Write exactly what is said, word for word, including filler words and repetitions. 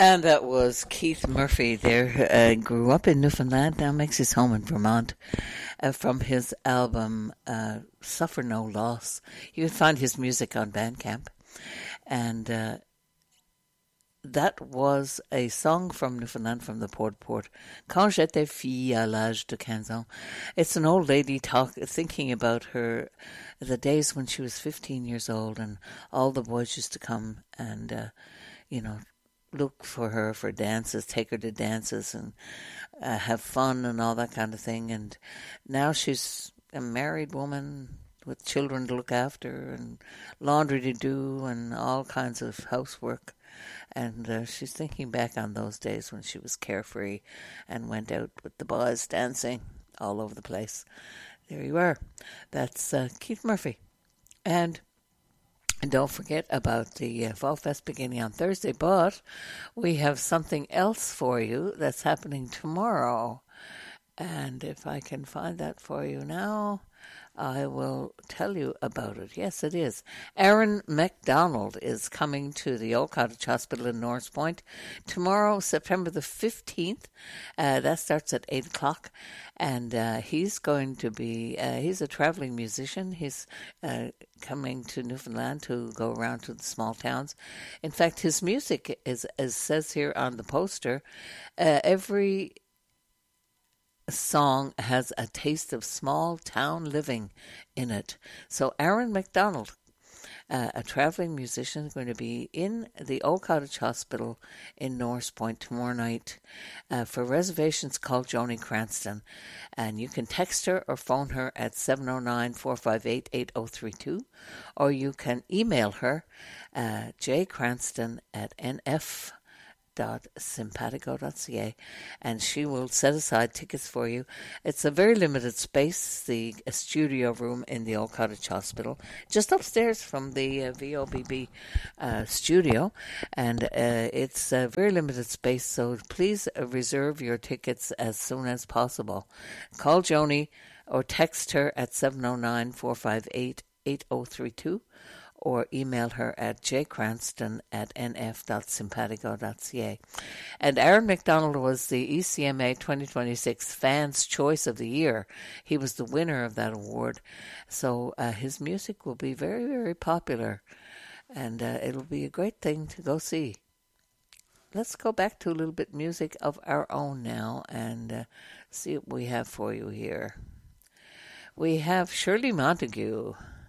And that was Keith Murphy there. Uh, grew up in Newfoundland, now makes his home in Vermont. Uh, from his album uh, Suffer No Loss. You can find his music on Bandcamp. And uh, that was a song from Newfoundland, from the Port Port. Quand j'étais fille à l'âge de quinze ans. It's an old lady talk, thinking about her, the days when she was fifteen years old, and all the boys used to come and, uh, you know, look for her for dances, take her to dances and uh, have fun and all that kind of thing. And now she's a married woman with children to look after and laundry to do and all kinds of housework. And uh, she's thinking back on those days when she was carefree and went out with the boys dancing all over the place. There you are. That's uh, Keith Murphy. And don't forget about the uh, Fall Fest beginning on Thursday, but we have something else for you that's happening tomorrow. And if I can find that for you now, I will tell you about it. Yes, it is. Aaron MacDonald is coming to the Old Cottage Hospital in Norris Point tomorrow, September the fifteenth. Uh, that starts at eight o'clock. And uh, he's going to be, uh, he's a traveling musician. He's uh, coming to Newfoundland to go around to the small towns. In fact, his music is, as says here on the poster, uh, every song has a taste of small town living in it. So Aaron MacDonald, uh, a traveling musician, is going to be in the Old Cottage Hospital in Norris Point tomorrow night. Uh, for reservations, call Joni Cranston, and you can text her or phone her at seven oh nine, four five eight, eight oh three two, or you can email her uh, jcranston at nf dot simpatico dot c a, and she will set aside tickets for you. It's a very limited space, the a studio room in the Old Cottage Hospital, just upstairs from the uh, V O B B uh, studio, and uh, it's a very limited space, so please uh, reserve your tickets as soon as possible. Call Joni or text her at seven oh nine, four five eight, eight oh three two, or email her at jcranston at nf dot simpatico dot c a. And Aaron MacDonald was the E C M A twenty twenty-six Fans' Choice of the Year. He was the winner of that award. So uh, his music will be very, very popular, and uh, it'll be a great thing to go see. Let's go back to a little bit music of our own now and uh, see what we have for you here. We have Shirley Montague.